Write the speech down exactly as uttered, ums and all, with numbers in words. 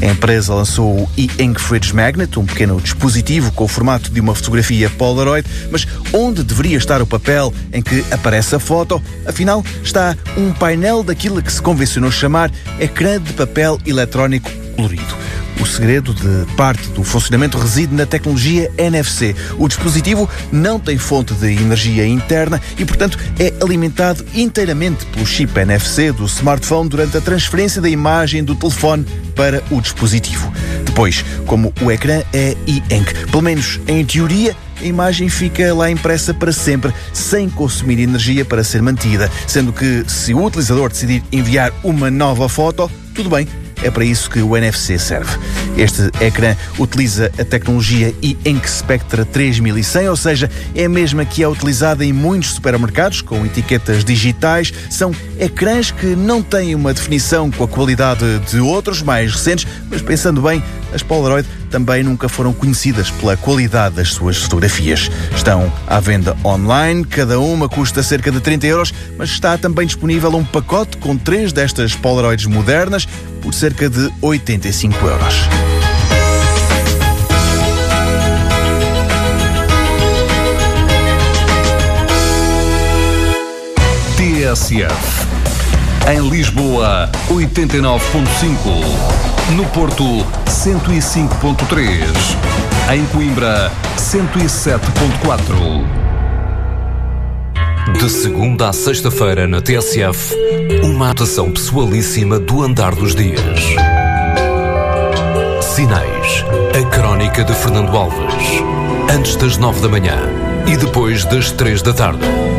A empresa lançou o e-Ink Fridge Magnet, um pequeno dispositivo com o formato de uma fotografia Polaroid, mas onde deveria estar o papel em que aparece a foto? Afinal, está um painel daquilo que se convencionou chamar ecrã de papel eletrónico colorido. O segredo de parte do funcionamento reside na tecnologia N F C. O dispositivo não tem fonte de energia interna e, portanto, é alimentado inteiramente pelo chip N F C do smartphone durante a transferência da imagem do telefone para o dispositivo. Depois, como o ecrã é e-ink, pelo menos em teoria, a imagem fica lá impressa para sempre, sem consumir energia para ser mantida, sendo que, se o utilizador decidir enviar uma nova foto, tudo bem. É para isso que o N F C serve. Este ecrã utiliza a tecnologia e-Ink Spectra três mil e cem, ou seja, é a mesma que é utilizada em muitos supermercados, com etiquetas digitais. São ecrãs que não têm uma definição com a qualidade de outros mais recentes, mas pensando bem, as Polaroid também nunca foram conhecidas pela qualidade das suas fotografias. Estão à venda online, cada uma custa cerca de trinta euros, mas está também disponível um pacote com três destas Polaroids modernas por cerca de oitenta e cinco euros. T S F. Em Lisboa, oitenta e nove ponto cinco. No Porto, cento e cinco ponto três. Em Coimbra, cento e sete ponto quatro. De segunda à sexta-feira na T S F, uma atuação pessoalíssima do andar dos dias. Sinais, a crónica de Fernando Alves. Antes das nove da manhã e depois das três da tarde.